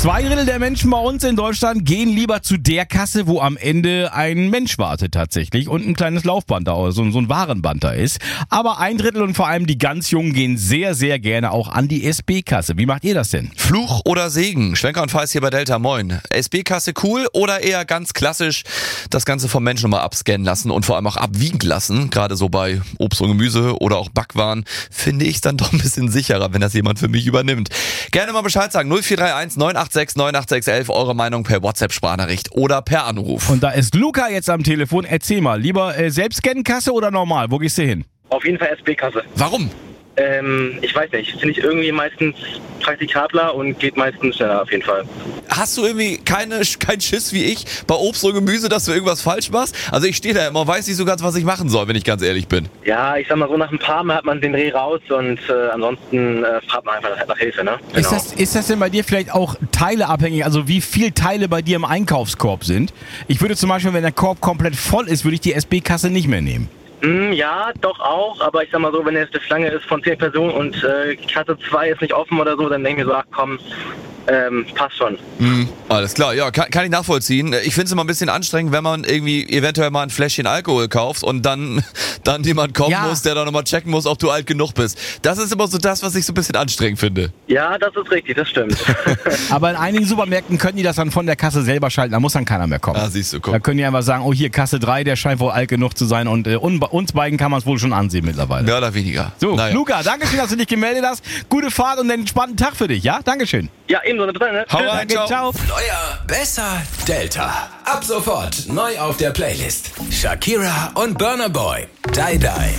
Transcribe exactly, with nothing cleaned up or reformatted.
Zwei Drittel der Menschen bei uns in Deutschland gehen lieber zu der Kasse, wo am Ende ein Mensch wartet tatsächlich und ein kleines Laufband da, so, so ein Warenband da ist. Aber ein Drittel und vor allem die ganz Jungen gehen sehr, sehr gerne auch an die S B-Kasse. Wie macht ihr das denn? Fluch oder Segen? Schwenker und Feist hier bei Delta, moin. S B-Kasse cool oder eher ganz klassisch das Ganze vom Menschen nochmal abscannen lassen und vor allem auch abwiegen lassen? Gerade so bei Obst und Gemüse oder auch Backwaren finde ich es dann doch ein bisschen sicherer, wenn das jemand für mich übernimmt. Gerne mal Bescheid sagen. null vier drei eins neun acht sechs neun acht sechs elf, eure Meinung per WhatsApp-Sprachnachricht oder per Anruf. Und da ist Luca jetzt am Telefon. Erzähl mal, lieber äh, Selbstscannen-Kasse oder normal? Wo gehst du hin? Auf jeden Fall S B-Kasse. Warum? Ähm, ich weiß nicht. Finde ich irgendwie meistens praktikabler und geht meistens schneller auf jeden Fall. Hast du irgendwie keine, keinen Schiss wie ich bei Obst und Gemüse, dass du irgendwas falsch machst? Also ich stehe da immer, weiß nicht so ganz, was ich machen soll, wenn ich ganz ehrlich bin. Ja, ich sag mal so, nach ein paar Mal hat man den Dreh raus und äh, ansonsten äh, fragt man einfach nach Hilfe, ne? Genau. Ist das, ist das denn bei dir vielleicht auch teileabhängig, also wie viel Teile bei dir im Einkaufskorb sind? Ich würde zum Beispiel, wenn der Korb komplett voll ist, würde ich die S B-Kasse nicht mehr nehmen. Mm, ja, doch auch, aber ich sag mal so, wenn jetzt eine Schlange ist von zehn Personen und äh, Kasse zwei ist nicht offen oder so, dann denke ich mir so, ach komm, ähm, passt schon. Mhm, alles klar, ja, kann, kann ich nachvollziehen. Ich finde es immer ein bisschen anstrengend, wenn man irgendwie eventuell mal ein Fläschchen Alkohol kauft und dann, dann jemand kommen Ja. muss, der dann nochmal checken muss, ob du alt genug bist. Das ist immer so das, was ich so ein bisschen anstrengend finde. Ja, das ist richtig, das stimmt. Aber in einigen Supermärkten können die das dann von der Kasse selber schalten, da muss dann keiner mehr kommen. Ah, siehst du, Da guck. können die einfach sagen, oh hier Kasse drei, der scheint wohl alt genug zu sein und äh, un- uns beiden kann man es wohl schon ansehen mittlerweile. Mehr oder weniger. So, Naja. Luca, danke schön, dass du dich gemeldet hast. Gute Fahrt und einen entspannten Tag für dich, ja? Dankeschön. Ja, ebenso, eine Träne. Hau rein, Danke, ciao. ciao. Neuer, besser, Delta. Ab sofort neu auf der Playlist. Shakira und Burna Boy. Die Die.